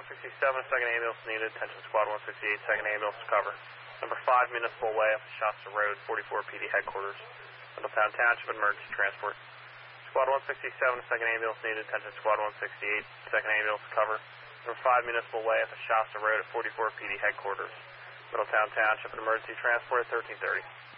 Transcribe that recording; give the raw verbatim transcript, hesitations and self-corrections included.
one sixty-seven, second ambulance needed. Attention Squad one sixty-eight, second ambulance to cover. Number five, Municipal Way, off the Shasta Road, forty-four P D headquarters. Middletown Township, emergency transport. Squad one sixty-seven, second ambulance needed. Attention Squad one sixty-eight, second ambulance to cover. Number five, Municipal Way, off the Shasta Road at forty-four P D headquarters. Middletown Township, emergency transport at thirteen thirty.